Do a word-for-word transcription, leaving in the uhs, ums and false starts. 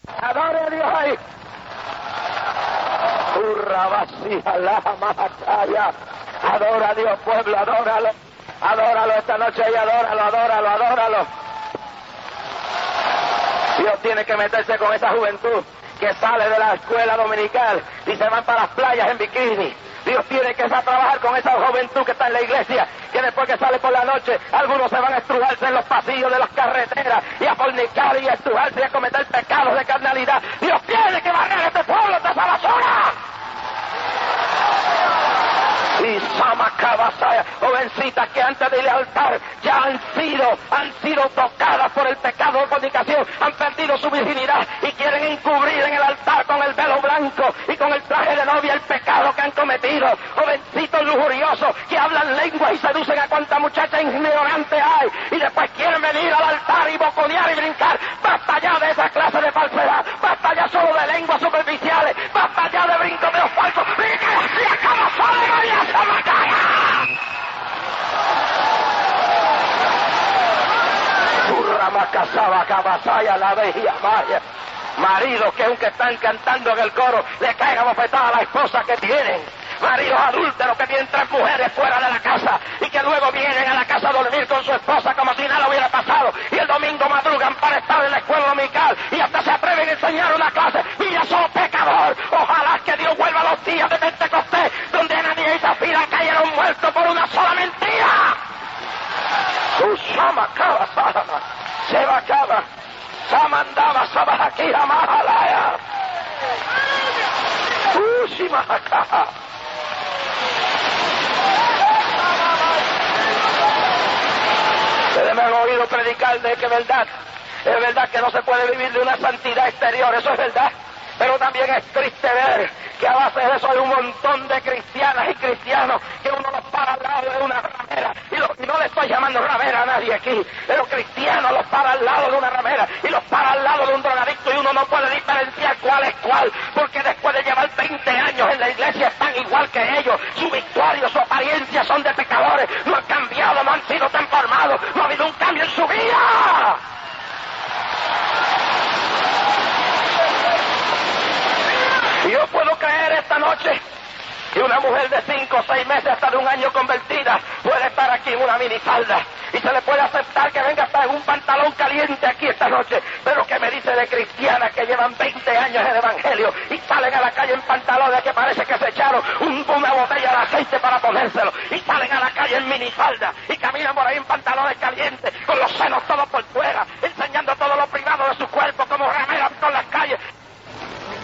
Adore a Dios ahí. Urra vacía la macaya. Adora a Dios, pueblo, adóralo. Adóralo esta noche y adóralo, adóralo, adóralo. Dios tiene que meterse con esa juventud que sale de la escuela dominical y se van para las playas en bikini. Dios tiene que trabajar con esa juventud que está en la iglesia, que después que sale por la noche, algunos se van a estrujarse en los pasillos de las carreteras y a fornicar y a estrujarse y a cometer pecados de carnalidad. Dios tiene que barrer a este pueblo de esa basura. Y Samacabasaya, jovencitas que antes del altar ya han sido, han sido tocadas por el pecado de fornicación, han perdido su virginidad y quieren encubrir en el altar con el velo blanco y con el traje de novia el pecado que han cometido. Jovencitos lujuriosos que hablan lengua y seducen a cuanta muchacha ignorante hay y después quieren venir al altar y boconear y brincar. Basta ya de esa clase de falsedad, basta ya solo de lenguas superficiales, basta ya de brincoteos falsos. La vejía vaya. Maridos que aunque están cantando en el coro le caigan bofetadas a la esposa que tienen. Maridos adúlteros que tienen tres mujeres fuera de la casa y que luego vienen a la casa a dormir con su esposa como si nada hubiera pasado y el domingo madrugan para estar en la escuela dominical y hasta se atreven a enseñar una clase. Mira, soy pecador. Ojalá que Dios vuelva a los días de Pentecostés donde Ananías y Zafira cayeron muertos por una sola mentira. Usama Kaba Sahama Seba Kaba Samandaba Sabahakira Mahalaya Ushimahaka. Ustedes me han oído predicar de que es verdad, es verdad que no se puede vivir de una santidad exterior, eso es verdad, pero también es triste ver que a base de eso hay un montón de cristianas y cristianos que uno los para al lado de una ramera, y, lo, y no le estoy llamando ramera a nadie aquí, pero cristianos los para al lado de una ramera y los para al lado de un drogadicto y uno no puede diferenciar cuál es cuál, porque después de llevar veinte años en la iglesia están igual que ellos, su victoria, su apariencia son de pecadores, no han cambiado, no han sido transformados, no ha habido un cambio en su vida. Y yo puedo creer esta noche que una mujer de cinco, seis meses, hasta de un año convertida, puede estar aquí en una minifalda y se le puede aceptar que venga hasta en un pantalón caliente aquí esta noche, pero que me dice de cristianas que llevan veinte años en el evangelio y salen a la calle en pantalones que parece que se echaron un, una botella de aceite para ponérselo y salen a la calle en minifalda y caminan por ahí en pantalones calientes con los senos todos por fuera, enseñando todo lo privado de su cuerpo.